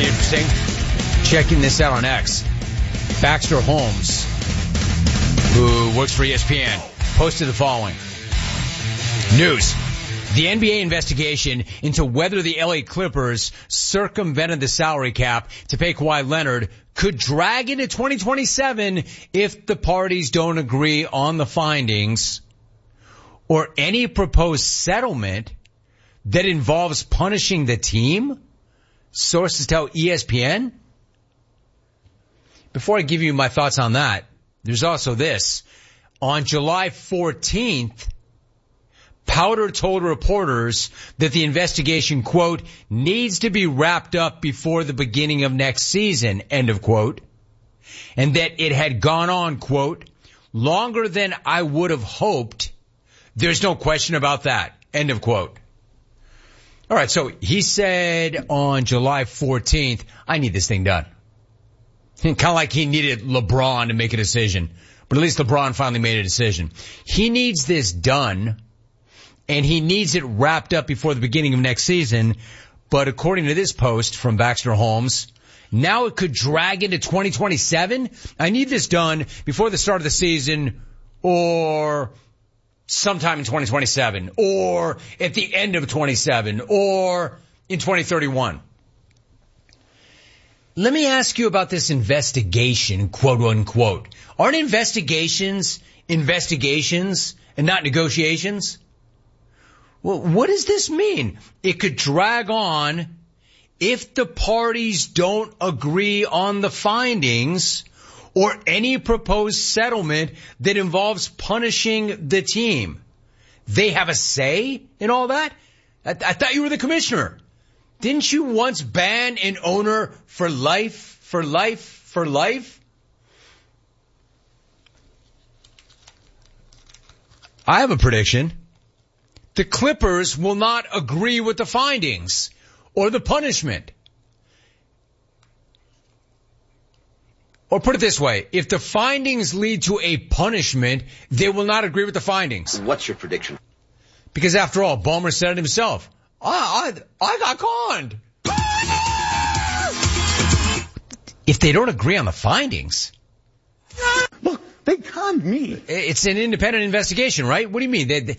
pretty interesting. Checking this out on X. Baxter Holmes, who works for ESPN, posted the following. News. The NBA investigation into whether the LA Clippers circumvented the salary cap to pay Kawhi Leonard could drag into 2027 if the parties don't agree on the findings or any proposed settlement that involves punishing the team, sources tell ESPN. Before I give you my thoughts on that, there's also this. On July 14th, Powder told reporters that the investigation, quote, needs to be wrapped up before the beginning of next season, end of quote, and that it had gone on, quote, longer than I would have hoped. There's no question about that, end of quote. All right, so he said on July 14th, I need this thing done. Kind of like he needed LeBron to make a decision, but at least LeBron finally made a decision. He needs this done, and he needs it wrapped up before the beginning of next season. But according to this post from Baxter Holmes, now it could drag into 2027. I need this done before the start of the season or sometime in 2027 or at the end of 27 or in 2031. Let me ask you about this investigation, quote unquote. Aren't investigations and not negotiations? Well, what does this mean? It could drag on if the parties don't agree on the findings or any proposed settlement that involves punishing the team. They have a say in all that? I thought you were the commissioner. Didn't you once ban an owner for life? I have a prediction. The Clippers will not agree with the findings or the punishment. Or put it this way, if the findings lead to a punishment, they will not agree with the findings. What's your prediction? Because after all, Ballmer said it himself. I got conned. If they don't agree on the findings. Look, they conned me. It's an independent investigation, right? What do you mean?